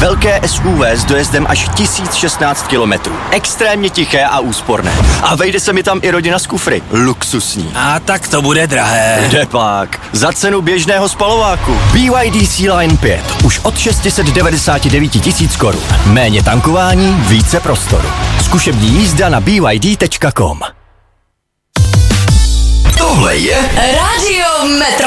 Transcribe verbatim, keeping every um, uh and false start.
Velké S U V s dojezdem až tisíc šestnáct kilometrů. Extrémně tiché a úsporné. A vejde se mi tam i rodina z kufry. Luxusní. A tak to bude drahé. Kdepak. Za cenu běžného spalováku. B Y D C-Line pět. Už od šest set devadesát devět tisíc korun. Méně tankování, více prostoru. Zkušební jízda na b y d tečka com. Tohle je Rádio Metro.